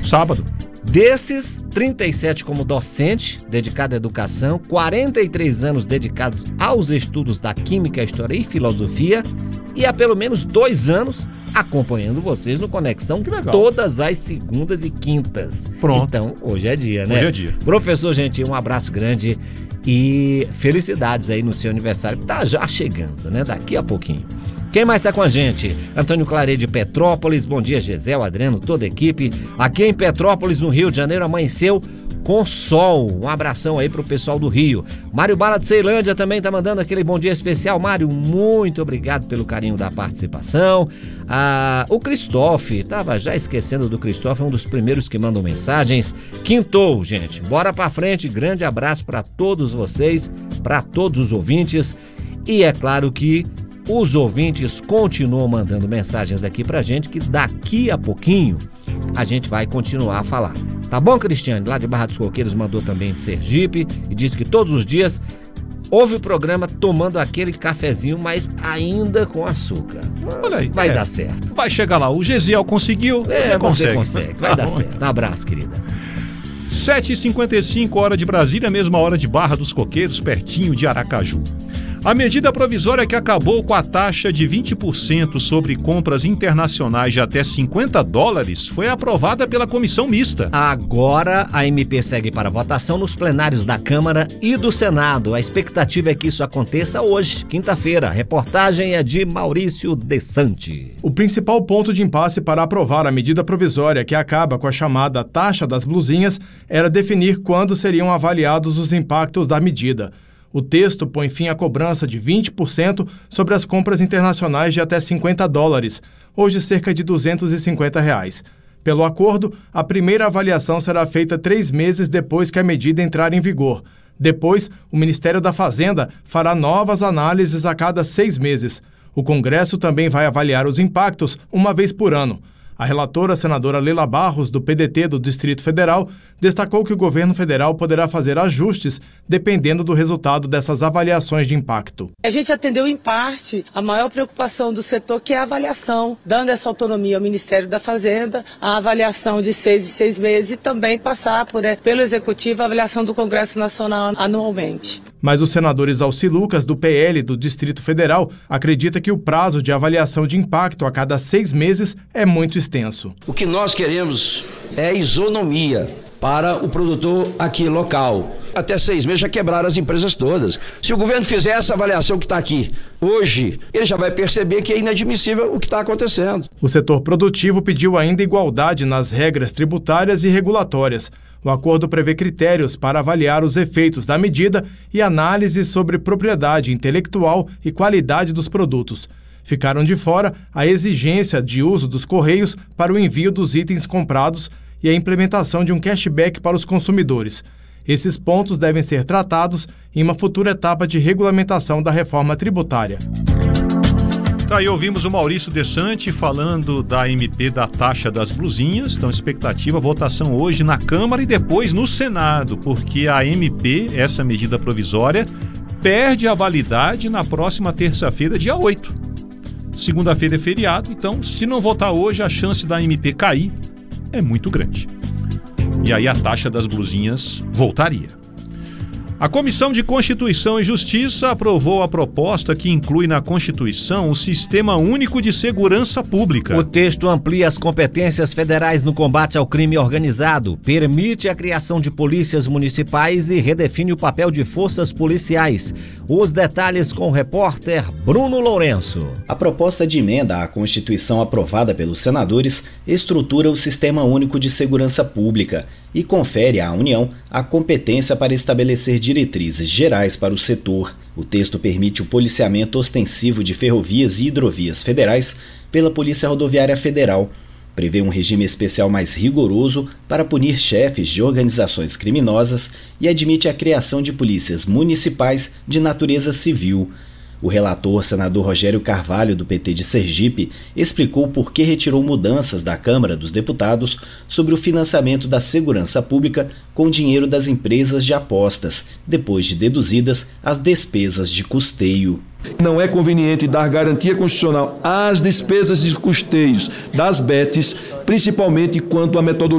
Sábado. Desses, 37 como docente, dedicado à educação, 43 anos dedicados aos estudos da Química, História e Filosofia, e há pelo menos 2 anos acompanhando vocês no Conexão todas as segundas e quintas. Pronto. Então, hoje é dia, né? Hoje é dia. Professor Gentil, um abraço grande e felicidades aí no seu aniversário. Tá já chegando, né? Daqui a pouquinho. Quem mais está com a gente? Antônio Claret de Petrópolis, bom dia Gisele, Adriano, toda a equipe. Aqui em Petrópolis, no Rio de Janeiro, amanheceu com sol. Um abração aí pro pessoal do Rio. Mário Bala de Ceilândia também tá mandando aquele bom dia especial. Mário, muito obrigado pelo carinho da participação. O Cristófe, tava já esquecendo do Cristófe, um dos primeiros que mandam mensagens. Quintou, gente, bora pra frente, grande abraço para todos vocês, para todos os ouvintes. E é claro que os ouvintes continuam mandando mensagens aqui pra gente, que daqui a pouquinho a gente vai continuar a falar. Tá bom, Cristiane? Lá de Barra dos Coqueiros mandou também de Sergipe e disse que todos os dias ouve o programa tomando aquele cafezinho, mas ainda com açúcar. Olha aí. Vai dar certo. Vai chegar lá. O Gesiel conseguiu. Você consegue. Vai dar certo. Um abraço, querida. 7h55, hora de Brasília, mesma hora de Barra dos Coqueiros, pertinho de Aracaju. A medida provisória que acabou com a taxa de 20% sobre compras internacionais de até $50 foi aprovada pela comissão mista. Agora a MP segue para votação nos plenários da Câmara e do Senado. A expectativa é que isso aconteça hoje, quinta-feira. A reportagem é de Maurício Desante. O principal ponto de impasse para aprovar a medida provisória que acaba com a chamada taxa das blusinhas era definir quando seriam avaliados os impactos da medida. O texto põe fim à cobrança de 20% sobre as compras internacionais de até $50, hoje cerca de R$250. Pelo acordo, a primeira avaliação será feita 3 meses depois que a medida entrar em vigor. Depois, o Ministério da Fazenda fará novas análises a cada 6 meses. O Congresso também vai avaliar os impactos uma vez por ano. A relatora, senadora Leila Barros, do PDT do Distrito Federal, destacou que o governo federal poderá fazer ajustes dependendo do resultado dessas avaliações de impacto. A gente atendeu em parte a maior preocupação do setor, que é a avaliação, dando essa autonomia ao Ministério da Fazenda, a avaliação de 6 em 6 meses e também passar pelo Executivo a avaliação do Congresso Nacional anualmente. Mas o senador Exalci Lucas, do PL do Distrito Federal, acredita que o prazo de avaliação de impacto a cada 6 meses é muito extenso. O que nós queremos é isonomia para o produtor aqui local. Até 6 meses já quebraram as empresas todas. Se o governo fizer essa avaliação que está aqui hoje, ele já vai perceber que é inadmissível o que está acontecendo. O setor produtivo pediu ainda igualdade nas regras tributárias e regulatórias. O acordo prevê critérios para avaliar os efeitos da medida e análises sobre propriedade intelectual e qualidade dos produtos. Ficaram de fora a exigência de uso dos Correios para o envio dos itens comprados e a implementação de um cashback para os consumidores. Esses pontos devem ser tratados em uma futura etapa de regulamentação da reforma tributária. Tá, aí ouvimos o Maurício Desante falando da MP da taxa das blusinhas. Então, expectativa, votação hoje na Câmara e depois no Senado, porque a MP, essa medida provisória, perde a validade na próxima terça-feira, dia 8. Segunda-feira é feriado, então, se não votar hoje, a chance da MP cair é muito grande. E aí a taxa das blusinhas voltaria. A Comissão de Constituição e Justiça aprovou a proposta que inclui na Constituição o Sistema Único de Segurança Pública. O texto amplia as competências federais no combate ao crime organizado, permite a criação de polícias municipais e redefine o papel de forças policiais. Os detalhes com o repórter Bruno Lourenço. A proposta de emenda à Constituição aprovada pelos senadores estrutura o Sistema Único de Segurança Pública e confere à União a competência para estabelecer diretrizes gerais para o setor. O texto permite o policiamento ostensivo de ferrovias e hidrovias federais pela Polícia Rodoviária Federal. Prevê um regime especial mais rigoroso para punir chefes de organizações criminosas e admite a criação de polícias municipais de natureza civil. O relator, senador Rogério Carvalho, do PT de Sergipe, explicou por que retirou mudanças da Câmara dos Deputados sobre o financiamento da segurança pública com dinheiro das empresas de apostas, depois de deduzidas as despesas de custeio. Não é conveniente dar garantia constitucional às despesas de custeios das BETs, principalmente quanto à metodologia